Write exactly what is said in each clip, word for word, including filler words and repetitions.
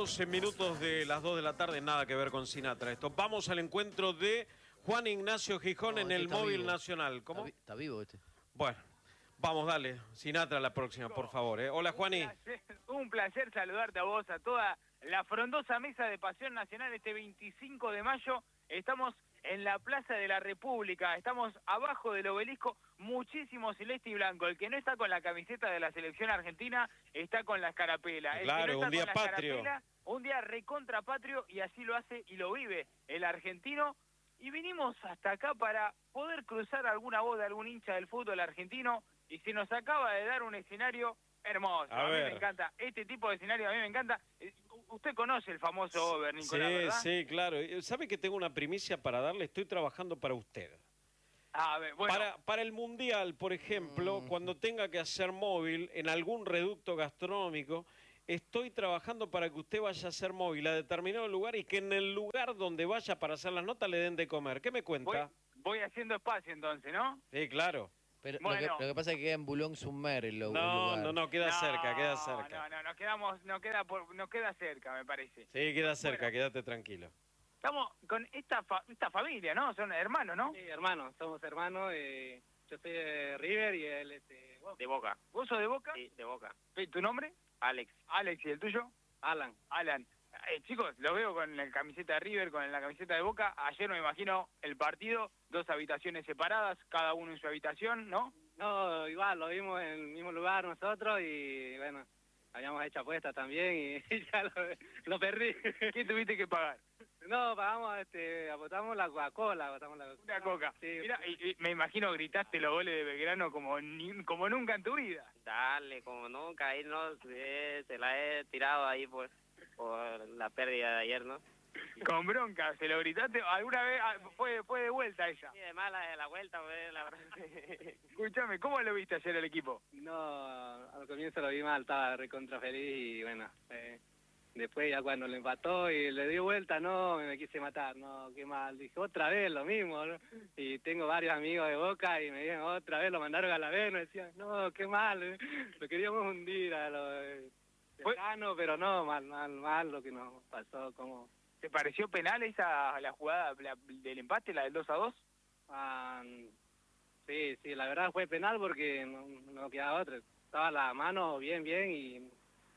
doce minutos de las dos de la tarde, nada que ver con Sinatra esto. Vamos al encuentro de Juan Ignacio Gijón no, en el Móvil vivo. Nacional. ¿Cómo? Está, vi está vivo este. Bueno, vamos, dale. Sinatra la próxima, por favor. ¿eh? Hola, Juaní. Un placer, un placer saludarte a vos, a toda la frondosa mesa de Pasión Nacional este veinticinco de mayo. Estamos en la Plaza de la República, estamos abajo del obelisco, muchísimo celeste y blanco. El que no está con la camiseta de la selección argentina está con la escarapela. El claro, que no está un día con la patrio. Un día recontra patrio, y así lo hace y lo vive el argentino. Y vinimos hasta acá para poder cruzar alguna voz de algún hincha del fútbol argentino, y se nos acaba de dar un escenario hermoso. A, a mí ver. me encanta, este tipo de escenario a mí me encanta. Usted conoce el famoso over, Nicolás, sí, ¿verdad? Sí, claro. ¿Sabe que tengo una primicia para darle? Estoy trabajando para usted. A ver, bueno. Para, para el Mundial, por ejemplo, mm. cuando tenga que hacer móvil en algún reducto gastronómico, estoy trabajando para que usted vaya a hacer móvil a determinado lugar y que en el lugar donde vaya para hacer las notas le den de comer. ¿Qué me cuenta? Voy, voy haciendo espacio entonces, ¿no? Sí, claro. Pero bueno. lo, que, lo que pasa es que queda en Boulogne-sur-Mer el, no, el lugar. No, no, queda no, cerca, queda cerca. No, no, nos quedamos, nos queda, por, nos queda cerca, me parece. Sí, queda cerca, bueno, quédate tranquilo. Estamos con esta fa esta familia, ¿no? Son hermanos, ¿no? Sí, hermanos, somos hermanos. Eh, yo soy de River y él es de Boca. De Boca. ¿Vos sos de Boca? Sí, de Boca. ¿Tu nombre? Alex. Alex, ¿y el tuyo? Alan. Alan. Eh, chicos, lo veo con la camiseta de River, con la camiseta de Boca. Ayer me imagino el partido, dos habitaciones separadas, cada uno en su habitación, ¿no? No, igual, lo vimos en el mismo lugar nosotros y bueno, habíamos hecho apuestas también y ya lo, lo perdí. ¿Qué tuviste que pagar? No, pagamos, este, apostamos la Coca-Cola, apostamos la Coca. Una Coca. Sí. Mira, y, y me imagino gritaste los goles de Belgrano como, ni, como nunca en tu vida. Dale, como nunca, ahí no, eh, se la he tirado ahí por, por la pérdida de ayer, ¿no? Con bronca, ¿se lo gritaste? ¿Alguna vez fue, fue de vuelta ella? Sí, de mala de la vuelta, pues, la verdad. Escúchame, ¿cómo lo viste ayer el equipo? No, al comienzo lo vi mal, estaba recontra feliz y bueno, eh, después ya cuando le empató y le dio vuelta, no, me quise matar, no, qué mal. Dije, otra vez lo mismo, ¿no? Y tengo varios amigos de Boca y me dijeron, otra vez lo mandaron a la vez, me decían, no, qué mal, lo queríamos hundir a los cercanos, pero no, mal, mal, mal lo que nos pasó, como... ¿Te pareció penal esa la jugada la, del empate, la del dos a dos? Ah, sí, sí, la verdad fue penal porque no, no quedaba otra. Estaba la mano bien, bien y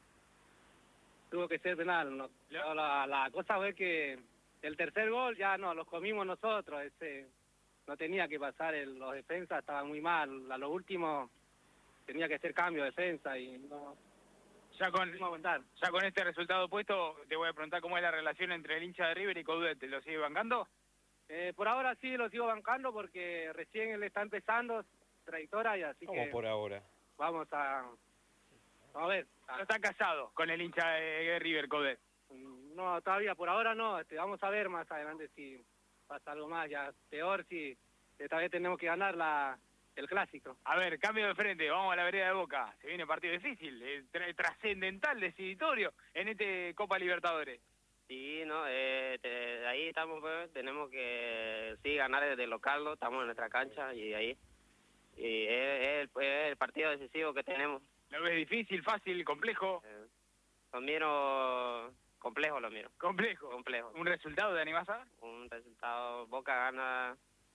tuvo que ser penal. No, la, la cosa fue que el tercer gol ya no, los comimos nosotros. Ese, no tenía que pasar, el, los defensas estaban muy mal. A lo último tenía que hacer cambio de defensa y no... Ya con, ya con este resultado puesto, te voy a preguntar cómo es la relación entre el hincha de River y Coudet. ¿Lo sigue bancando? Eh, por ahora sí lo sigo bancando porque recién él está empezando trayectoria y así ¿Cómo que... por ahora? Vamos a... Vamos a ver. ¿No está casado con el hincha de River, Coudet? No, todavía, por ahora no. Este, vamos a ver más adelante si pasa algo más, ya peor, si esta vez tenemos que ganar la... el clásico. A ver, cambio de frente, vamos a la vereda de Boca. Se viene partido difícil, eh, tra trascendental, deciditorio en este Copa Libertadores. Sí, no, eh, te, ahí estamos, pues, tenemos que sí ganar desde local, ¿no? Estamos en nuestra cancha y ahí. Y es, es, el, es el partido decisivo que tenemos. ¿Lo ves difícil, fácil, complejo? Eh, lo miro complejo, lo miro. Complejo. Complejo. ¿Un resultado de animás a dar? Un resultado, Boca gana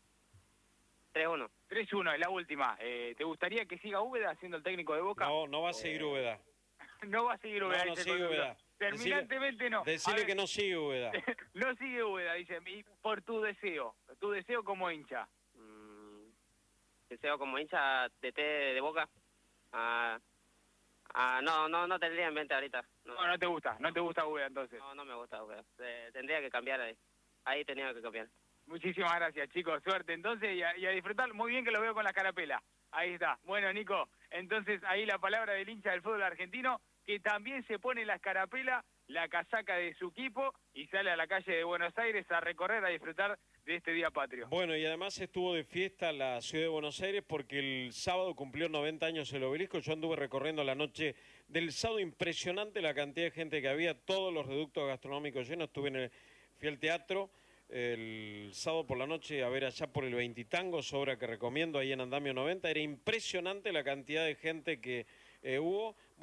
tres uno. tres uno, es la última. Eh, ¿Te gustaría que siga Úbeda siendo el técnico de Boca? No, no va a seguir Úbeda. No va a seguir Úbeda. No, no sigue Úbeda. Terminantemente no. Decirle que no sigue Úbeda. No sigue Úbeda, dice. Y por tu deseo, tu deseo como hincha. Mm, deseo como hincha de T de Boca. Ah, ah, no, no, no tendría en mente ahorita. No, no, no te gusta, no te gusta Úbeda entonces. No, no me gusta Úbeda. Eh, tendría que cambiar ahí. Ahí tenía que cambiar. Muchísimas gracias, chicos. Suerte entonces y a, y a disfrutar. Muy bien que lo veo con la carapela. Ahí está. Bueno, Nico, entonces ahí la palabra del hincha del fútbol argentino, que también se pone la escarapela, la casaca de su equipo y sale a la calle de Buenos Aires a recorrer, a disfrutar de este día patrio. Bueno, y además estuvo de fiesta la ciudad de Buenos Aires porque el sábado cumplió noventa años el obelisco. Yo anduve recorriendo la noche del sábado, impresionante la cantidad de gente que había, todos los reductos gastronómicos llenos. Estuve en el, fui al teatro el sábado por la noche a ver allá por el Veintitangos, obra que recomiendo ahí en Andamio noventa. Era impresionante la cantidad de gente que eh, hubo. Bueno,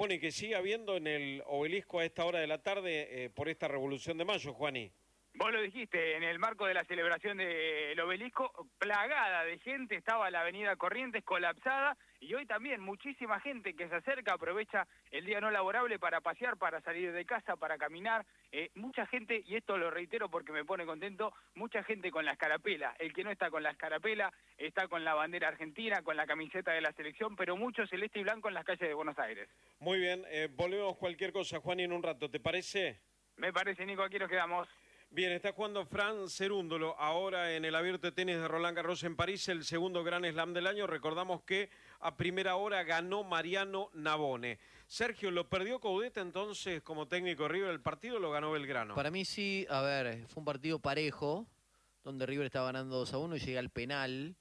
Bueno, y que siga habiendo en el Obelisco a esta hora de la tarde eh, por esta Revolución de Mayo, Juani. Vos lo dijiste, en el marco de la celebración del Obelisco, plagada de gente, estaba la avenida Corrientes colapsada, y hoy también muchísima gente que se acerca, aprovecha el día no laborable para pasear, para salir de casa, para caminar, eh, mucha gente, y esto lo reitero porque me pone contento, mucha gente con la escarapela, el que no está con la escarapela está con la bandera argentina, con la camiseta de la selección, pero mucho celeste y blanco en las calles de Buenos Aires. Muy bien, eh, volvemos cualquier cosa, Juani, en un rato, ¿te parece? Me parece, Nico, aquí nos quedamos. Bien, está jugando Fran Cerúndolo ahora en el Abierto de Tenis de Roland Garros en París, el segundo Grand Slam del año. Recordamos que a primera hora ganó Mariano Navone. Sergio, ¿lo perdió Coudet entonces como técnico de River el partido o lo ganó Belgrano? Para mí sí, a ver, fue un partido parejo, donde River estaba ganando dos a uno y llega al penal.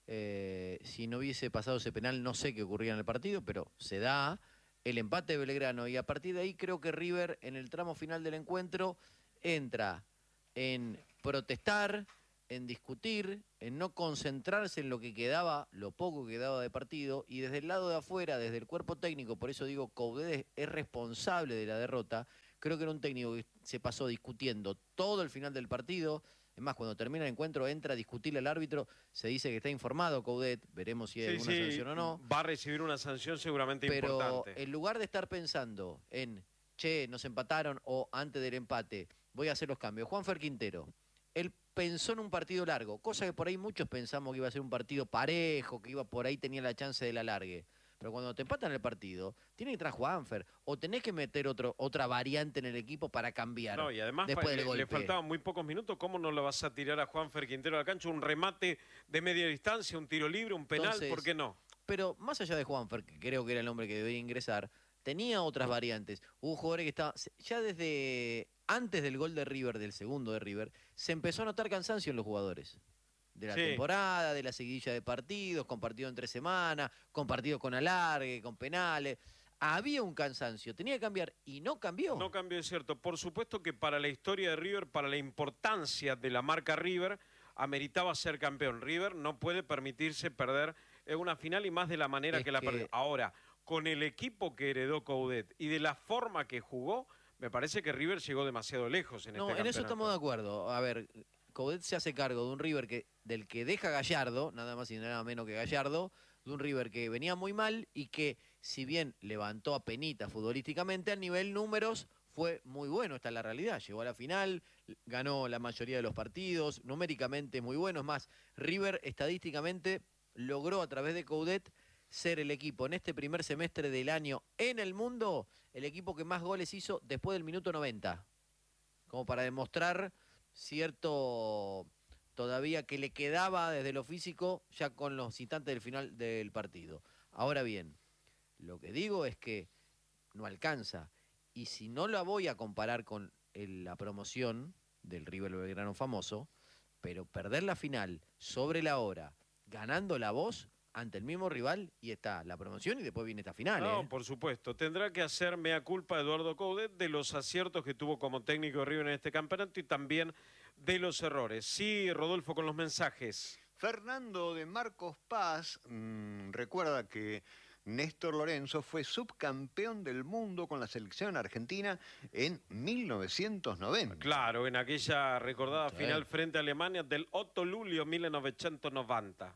Eh, si no hubiese pasado ese penal, no sé qué ocurría en el partido, pero se da el empate de Belgrano. Y a partir de ahí creo que River, en el tramo final del encuentro, entra en protestar, en discutir, en no concentrarse en lo que quedaba, lo poco que quedaba de partido, y desde el lado de afuera, desde el cuerpo técnico, por eso digo, Coudet es responsable de la derrota. Creo que era un técnico que se pasó discutiendo todo el final del partido. Es más, cuando termina el encuentro, entra a discutirle al árbitro, se dice que está informado Coudet, veremos si hay sí, alguna sí, sanción o no. Va a recibir una sanción seguramente pero importante. Pero en lugar de estar pensando en, che, nos empataron, o antes del empate, voy a hacer los cambios. Juanfer Quintero, él pensó en un partido largo, cosa que por ahí muchos pensamos que iba a ser un partido parejo, que iba por ahí tenía la chance del alargue. Pero cuando te empatan el partido, tiene que entrar Juanfer, o tenés que meter otro, otra variante en el equipo para cambiar. No, y además después del le, golpe. le faltaban muy pocos minutos. ¿Cómo no lo vas a tirar a Juanfer Quintero a la cancha? Un remate de media distancia, un tiro libre, un penal, Entonces, ¿por qué no? Pero más allá de Juanfer, que creo que era el hombre que debía ingresar, tenía otras variantes. Hubo jugadores que estaban, ya desde antes del gol de River, del segundo de River, se empezó a notar cansancio en los jugadores. De la sí. temporada, de la seguidilla de partidos, con partido en tres semanas, con partidos con alargue, con penales. Había un cansancio, tenía que cambiar y no cambió. No cambió, es cierto. Por supuesto que para la historia de River, para la importancia de la marca River, ameritaba ser campeón. River no puede permitirse perder en una final y más de la manera es que la que... perdió. Ahora, con el equipo que heredó Coudet y de la forma que jugó, me parece que River llegó demasiado lejos en no, este campeonato. En eso estamos de acuerdo. A ver, Coudet se hace cargo de un River que del que deja Gallardo, nada más y nada menos que Gallardo, de un River que venía muy mal y que, si bien levantó a penita futbolísticamente, a nivel números fue muy bueno, esta es la realidad. Llegó a la final, ganó la mayoría de los partidos, numéricamente muy bueno. Es más, River estadísticamente logró a través de Coudet ser el equipo en este primer semestre del año en el mundo, el equipo que más goles hizo después del minuto noventa. Como para demostrar cierto todavía que le quedaba desde lo físico ya con los instantes del final del partido. Ahora bien, lo que digo es que no alcanza. Y si no la voy a comparar con el, la promoción del River Belgrano famoso, pero perder la final sobre la hora, ganando la voz ante el mismo rival, y está la promoción y después viene esta final. No, ¿eh? por supuesto. Tendrá que hacer mea culpa Eduardo Coudet de los aciertos que tuvo como técnico de River en este campeonato y también de los errores. Sí, Rodolfo, con los mensajes. Fernando de Marcos Paz mmm, recuerda que Néstor Lorenzo fue subcampeón del mundo con la selección argentina en mil novecientos noventa. Claro, en aquella recordada Sí. final frente a Alemania del otto luglio mil novecientos noventa.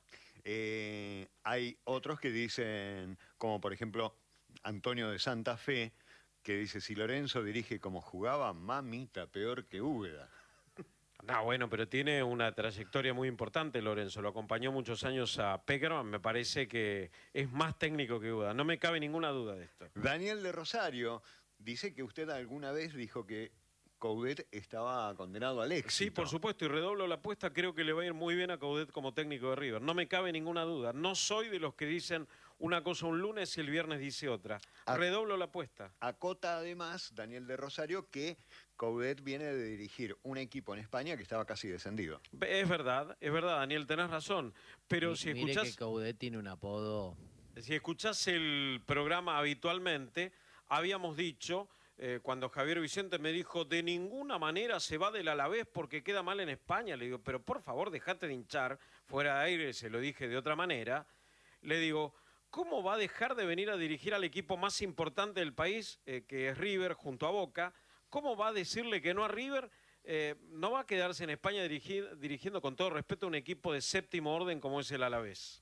Eh, hay otros que dicen, como por ejemplo Antonio de Santa Fe, que dice, si Lorenzo dirige como jugaba, mamita, peor que Úbeda. No, bueno, pero tiene una trayectoria muy importante Lorenzo. Lo acompañó muchos años a Peckerman. Me parece que es más técnico que Uda. No me cabe ninguna duda de esto. Daniel de Rosario dice que usted alguna vez dijo que Coudet estaba condenado al éxito. Sí, por supuesto, y redoblo la apuesta. Creo que le va a ir muy bien a Coudet como técnico de River. No me cabe ninguna duda. No soy de los que dicen una cosa un lunes y el viernes dice otra. Redoblo la apuesta. Acota además, Daniel de Rosario, que Coudet viene de dirigir un equipo en España que estaba casi descendido. Es verdad, es verdad, Daniel, tenés razón. Pero Mi, si mire escuchás... que Coudet tiene un apodo... Si escuchás el programa habitualmente, habíamos dicho, eh, cuando Javier Vicente me dijo, de ninguna manera se va del Alavés porque queda mal en España. Le digo, pero por favor, dejate de hinchar, fuera de aire, se lo dije de otra manera. Le digo, ¿cómo va a dejar de venir a dirigir al equipo más importante del país, eh, que es River, junto a Boca? ¿Cómo va a decirle que no a River? Eh, no va a quedarse en España dirigir, dirigiendo, con todo respeto, a un equipo de séptimo orden como es el Alavés.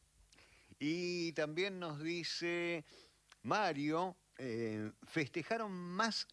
Y también nos dice Mario, eh, festejaron más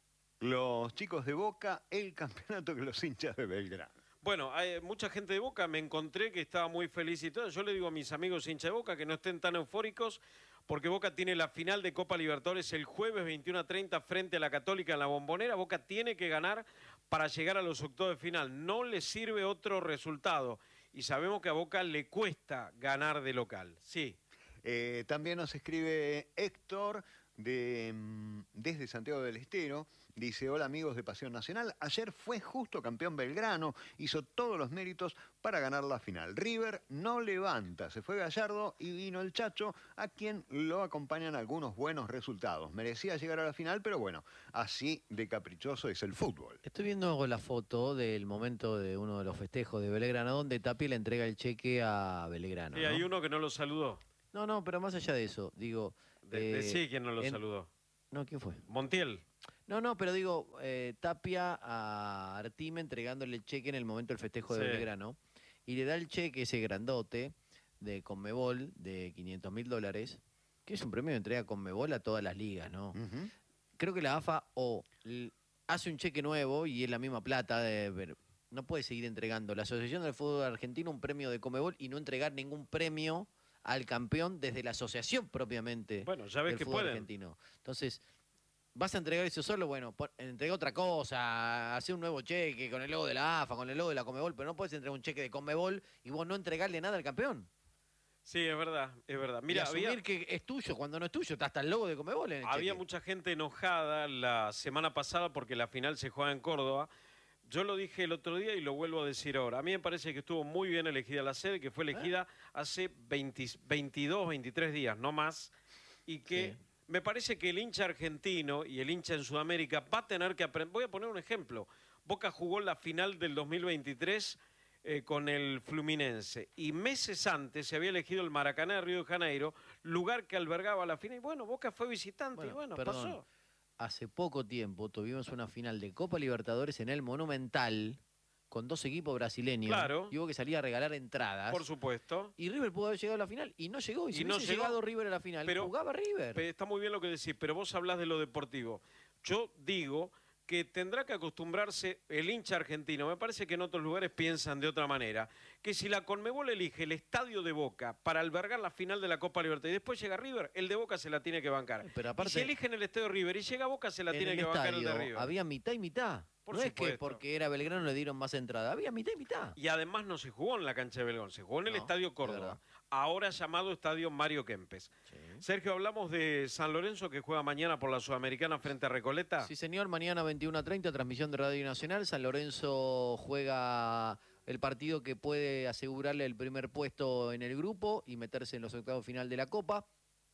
los chicos de Boca el campeonato que los hinchas de Belgrano. Bueno, hay mucha gente de Boca, me encontré que estaba muy feliz y todo. Yo le digo a mis amigos hinchas de Boca que no estén tan eufóricos, porque Boca tiene la final de Copa Libertadores el jueves veintiuno a treinta frente a la Católica en la Bombonera. Boca tiene que ganar para llegar a los octavos de final. No le sirve otro resultado. Y sabemos que a Boca le cuesta ganar de local. Sí. Eh, también nos escribe Héctor de, desde Santiago del Estero. Dice, hola amigos de Pasión Nacional, ayer fue justo campeón Belgrano, hizo todos los méritos para ganar la final. River no levanta, se fue Gallardo y vino el Chacho, a quien lo acompañan algunos buenos resultados. Merecía llegar a la final, pero bueno, así de caprichoso es el fútbol. Estoy viendo la foto del momento de uno de los festejos de Belgrano, donde Tapia le entrega el cheque a Belgrano. Y ¿no? hay uno que no lo saludó. No, no, pero más allá de eso, digo... De, eh, de sí, ¿quién no lo en... saludó? No, ¿quién fue? Montiel. No, no, pero digo, eh, Tapia a Artime entregándole el cheque en el momento del festejo de Sí. Belgrano, y le da el cheque ese grandote de Conmebol de quinientos mil dólares, que es un premio de entrega a Conmebol a todas las ligas, ¿no? Uh-huh. Creo que la A F A o l- hace un cheque nuevo y es la misma plata, de, pero no puede seguir entregando la Asociación del Fútbol Argentino un premio de Conmebol y no entregar ningún premio al campeón desde la asociación propiamente Bueno, ya ves del que fútbol pueden. argentino. Entonces, ¿vas a entregar eso solo? Bueno, pon- entrega otra cosa, hace un nuevo cheque con el logo de la A F A, con el logo de la Conmebol, pero no puedes entregar un cheque de Conmebol y vos no entregarle nada al campeón. Sí, es verdad, es verdad. Mira, Mira, asumir había, que es tuyo cuando no es tuyo, está hasta el logo de Conmebol en el había cheque. mucha gente enojada la semana pasada porque la final se juega en Córdoba. Yo lo dije el otro día y lo vuelvo a decir ahora. A mí me parece que estuvo muy bien elegida la sede, que fue elegida hace veinte, veintidós, veintitrés días, no más, y que Sí. me parece que el hincha argentino y el hincha en Sudamérica va a tener que aprender. Voy a poner un ejemplo. Boca jugó la final del dos mil veintitrés eh, con el Fluminense y meses antes se había elegido el Maracaná de Río de Janeiro, lugar que albergaba la final. Y bueno, Boca fue visitante Bueno, y bueno, perdón. pasó. Hace poco tiempo tuvimos una final de Copa Libertadores en el Monumental con dos equipos brasileños. Claro. Y hubo que salir a regalar entradas. Por supuesto. Y River pudo haber llegado a la final y no llegó. Y si Y no hubiese llegó. llegado River a la final, Pero- jugaba River. Pe- Está muy bien lo que decís, pero vos hablás de lo deportivo. Yo digo que tendrá que acostumbrarse el hincha argentino, me parece que en otros lugares piensan de otra manera, que si la Conmebol elige el estadio de Boca para albergar la final de la Copa Libertadores y después llega River, el de Boca se la tiene que bancar. Pero Y aparte, si eligen el estadio de River y llega Boca, se la en tiene el que bancar el de estadio River. había mitad y mitad. Por no es que supuesto. porque era Belgrano le dieron más entrada. Había mitad y mitad. Y además no se jugó en la cancha de Belgrano, se jugó en el No, Estadio es Córdoba, verdad. ahora llamado Estadio Mario Kempes. Sí. Sergio, hablamos de San Lorenzo que juega mañana por la Sudamericana frente a Recoleta. Sí, señor. Mañana veintiuno a treinta, transmisión de Radio Nacional. San Lorenzo juega el partido que puede asegurarle el primer puesto en el grupo y meterse en los octavos final de la Copa.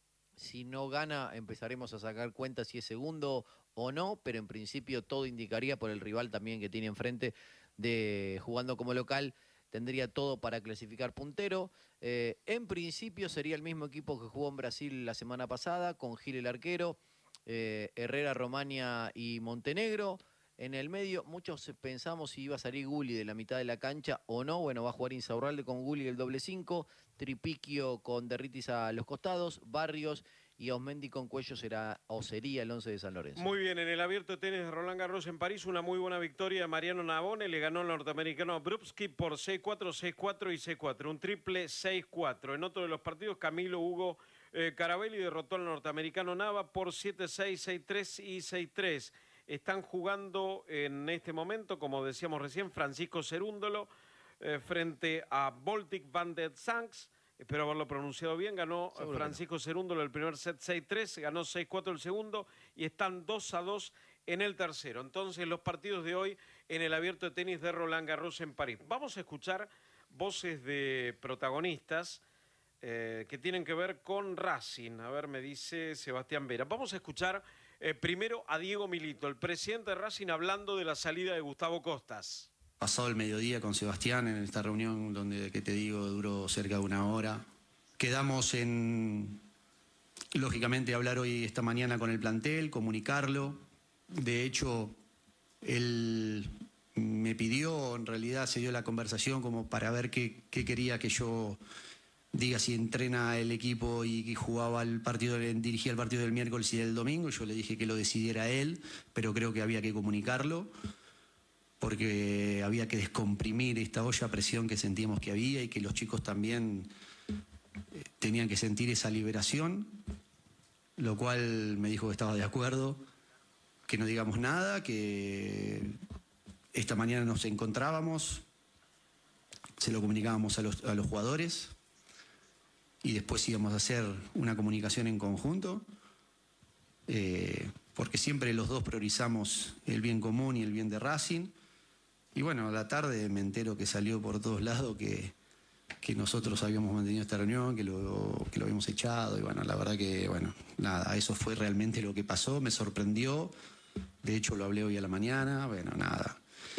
Si no gana, empezaremos a sacar cuentas si es segundo o no, pero en principio todo indicaría por el rival también que tiene enfrente de jugando como local, tendría todo para clasificar puntero. Eh, en principio sería el mismo equipo que jugó en Brasil la semana pasada, con Gil el arquero, eh, Herrera, Romania y Montenegro. En el medio, muchos pensamos si iba a salir Gulli de la mitad de la cancha o no. Bueno, va a jugar Insaurralde con Gulli el doble cinco, Tripiquio con Derritis a los costados, Barrios y Osmendi con Cuello será o sería el once de San Lorenzo. Muy bien, en el abierto de tenis de Roland Garros en París, una muy buena victoria de Mariano Navone, le ganó el norteamericano a Brubski por seis cuatro, seis cuatro y seis cuatro, un triple seis cuatro. En otro de los partidos, Camilo Hugo eh, Carabelli derrotó al norteamericano Nava por siete seis, seis tres y seis tres. Están jugando en este momento, como decíamos recién, Francisco Cerúndolo eh, frente a Baltic Van der Sanks. Espero haberlo pronunciado bien. Ganó Seguro Francisco Cerúndolo el primer set seis tres, ganó seis cuatro el segundo y están dos a dos en el tercero. Entonces, los partidos de hoy en el abierto de tenis de Roland Garros en París. Vamos a escuchar voces de protagonistas eh, que tienen que ver con Racing. A ver, me dice Sebastián Vera. Vamos a escuchar eh, primero a Diego Milito, el presidente de Racing, hablando de la salida de Gustavo Costas. Pasado el mediodía con Sebastián en esta reunión donde, que te digo, duró cerca de una hora. Quedamos en, lógicamente hablar hoy, esta mañana con el plantel, comunicarlo. De hecho, él me pidió, en realidad se dio la conversación como para ver qué, qué quería que yo diga, si entrena el equipo y, y jugaba el partido, dirigía el partido del miércoles y del domingo. Yo le dije que lo decidiera él, pero creo que había que comunicarlo, porque había que descomprimir esta olla a presión que sentíamos que había y que los chicos también eh, tenían que sentir esa liberación, lo cual me dijo que estaba de acuerdo, que no digamos nada, que esta mañana nos encontrábamos, se lo comunicábamos a los, a los jugadores y después íbamos a hacer una comunicación en conjunto, eh, porque siempre los dos priorizamos el bien común y el bien de Racing. Y bueno, a la tarde me entero que salió por todos lados que, que nosotros habíamos mantenido esta reunión, que lo, que lo habíamos echado. Y bueno, la verdad que, bueno, nada, eso fue realmente lo que pasó. Me sorprendió. De hecho, lo hablé hoy a la mañana. Bueno, nada.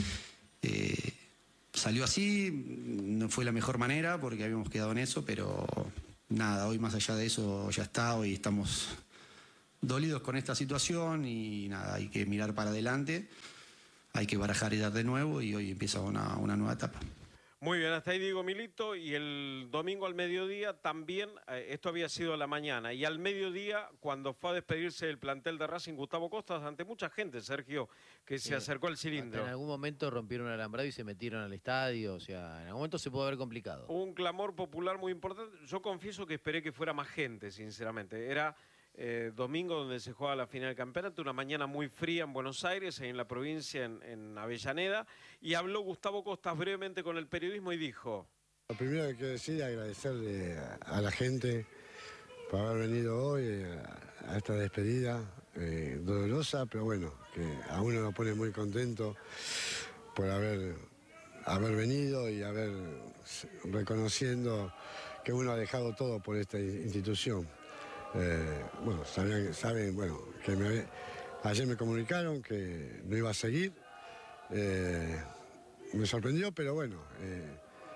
Eh, salió así. No fue la mejor manera porque habíamos quedado en eso, pero nada, hoy más allá de eso ya está. Hoy estamos dolidos con esta situación y nada, hay que mirar para adelante. Hay que barajar y dar de nuevo y hoy empieza una, una nueva etapa. Muy bien, hasta ahí digo Milito. Y el domingo al mediodía también, eh, esto había sido a la mañana, y al mediodía, cuando fue a despedirse del plantel de Racing, Gustavo Costas, ante mucha gente, Sergio, que se Sí, acercó al cilindro. En algún momento rompieron el alambrado y se metieron al estadio, o sea, en algún momento se pudo haber complicado. Un clamor popular muy importante. Yo confieso que esperé que fuera más gente, sinceramente. Era eh, domingo donde se juega la final del campeonato, una mañana muy fría en Buenos Aires, ahí en la provincia, en, en Avellaneda, y habló Gustavo Costas brevemente con el periodismo y dijo: Lo primero que quiero decir es agradecerle a, a la gente por haber venido hoy a, a esta despedida eh, dolorosa, pero bueno, que a uno lo pone muy contento por haber, haber venido y haber reconociendo que uno ha dejado todo por esta institución. Eh, bueno, saben, saben bueno, que me, ayer me comunicaron que no iba a seguir. Eh, me sorprendió, pero bueno, eh,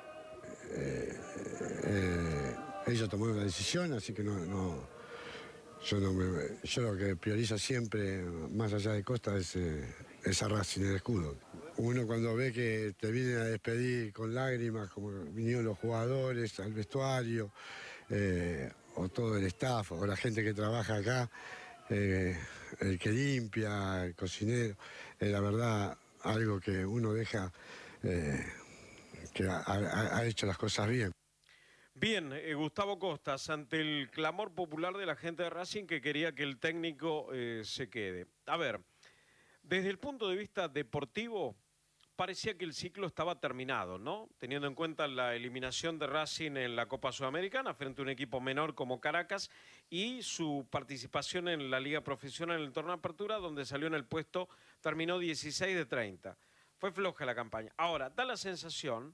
eh, eh, ellos tomaron la decisión, así que no, no, yo, no me, yo lo que priorizo siempre, más allá de Costa, es, eh, es a Racing, el escudo. Uno cuando ve que te vienen a despedir con lágrimas, como vinieron los jugadores al vestuario, eh, o todo el staff, o la gente que trabaja acá, eh, el que limpia, el cocinero, eh, la verdad, algo que uno deja, eh, que ha, ha, ha hecho las cosas bien. Bien, eh, Gustavo Costas, ante el clamor popular de la gente de Racing que quería que el técnico eh, se quede. A ver, desde el punto de vista deportivo, parecía que el ciclo estaba terminado, ¿no? Teniendo en cuenta la eliminación de Racing en la Copa Sudamericana frente a un equipo menor como Caracas y su participación en la Liga Profesional en el torneo de apertura, donde salió en el puesto, terminó dieciséis de treinta. Fue floja la campaña. Ahora, da la sensación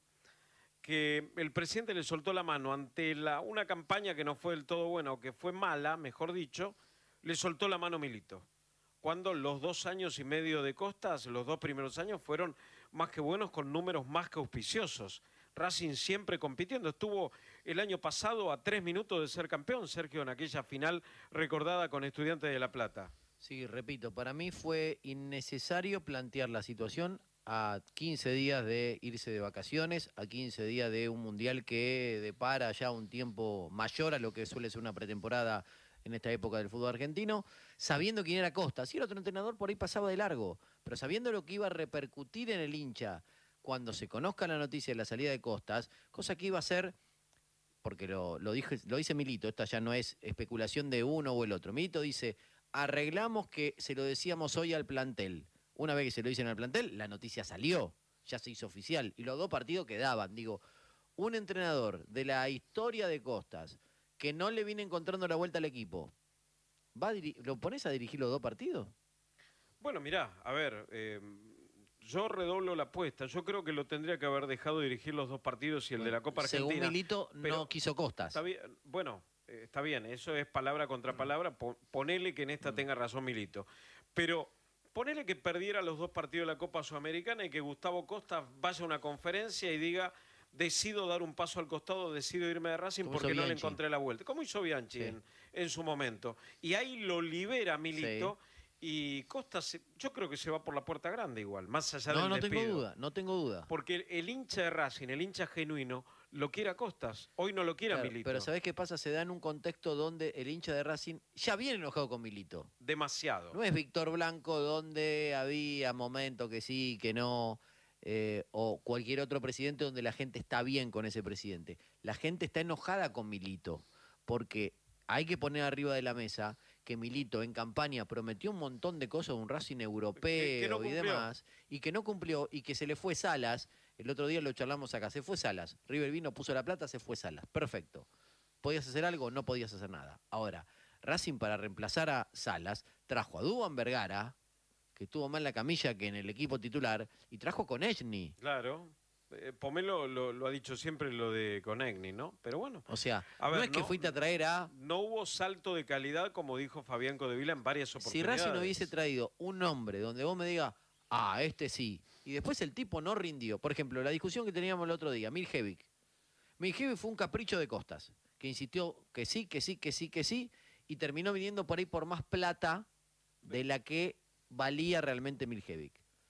que el presidente le soltó la mano ante la, una campaña que no fue del todo buena, o que fue mala, mejor dicho, le soltó la mano Milito. Cuando los dos años y medio de Costas, los dos primeros años, fueron más que buenos, con números más que auspiciosos. Racing siempre compitiendo. Estuvo el año pasado a tres minutos de ser campeón, Sergio, en aquella final recordada con Estudiantes de La Plata. Sí, repito, para mí fue innecesario plantear la situación a quince días de irse de vacaciones, a quince días de un mundial que depara ya un tiempo mayor a lo que suele ser una pretemporada en esta época del fútbol argentino, sabiendo quién era Costa. Si era otro entrenador, por ahí pasaba de largo, pero sabiendo lo que iba a repercutir en el hincha cuando se conozca la noticia de la salida de Costas, cosa que iba a ser, porque lo, lo, dije, lo dice Milito, esta ya no es especulación de uno o el otro. Milito dice, arreglamos que se lo decíamos hoy al plantel. Una vez que se lo dicen al plantel, la noticia salió, ya se hizo oficial, y los dos partidos quedaban. Digo, un entrenador de la historia de Costas, que no le viene encontrando la vuelta al equipo, ¿va a ¿lo pones a dirigir los dos partidos? Bueno, mirá, a ver, eh, yo redoblo la apuesta. Yo creo que lo tendría que haber dejado dirigir los dos partidos y el bueno, de la Copa Argentina. Según Milito, no quiso Costas. Está bien, bueno, eh, está bien, eso es palabra contra palabra. Ponele que en esta tenga razón Milito. Pero ponele que perdiera los dos partidos de la Copa Sudamericana y que Gustavo Costas vaya a una conferencia y diga: decido dar un paso al costado, decido irme de Racing porque no le encontré la vuelta. ¿Cómo hizo Bianchi sí. en, en su momento. Y ahí lo libera Milito. Sí. Y Costa, se, yo creo que se va por la puerta grande igual, más allá no, del no despido. No tengo duda, no tengo duda. Porque el, el hincha de Racing, el hincha genuino, lo quiere a Costas. Hoy no lo quiere claro, a Milito. Pero ¿sabés qué pasa? Se da en un contexto donde el hincha de Racing ya viene enojado con Milito. Demasiado. No es Víctor Blanco donde había momentos que sí, que no, eh, o cualquier otro presidente donde la gente está bien con ese presidente. La gente está enojada con Milito, porque hay que poner arriba de la mesa que Milito en campaña prometió un montón de cosas, un Racing europeo que, que no y demás, y que no cumplió, y que se le fue Salas. El otro día lo charlamos acá, se fue Salas. River vino, puso la plata, se fue Salas. Perfecto. ¿Podías hacer algo? No podías hacer nada. Ahora, Racing para reemplazar a Salas trajo a Duván Vergara, que estuvo más en la camilla que en el equipo titular, y trajo a Konechny. Claro. Eh, Pomelo lo, lo ha dicho siempre lo de Konechny, ¿no? Pero bueno. O sea, a ver, no es que no, fuiste a traer a... No hubo salto de calidad, como dijo Fabián Codevila en varias oportunidades. Si Racing no hubiese traído un nombre donde vos me digas, ah, este sí, y después el tipo no rindió. Por ejemplo, la discusión que teníamos el otro día, Miljevic. Miljevic fue un capricho de Costas, que insistió que sí, que sí, que sí, que sí, y terminó viniendo por ahí por más plata de la que valía realmente Miljevic.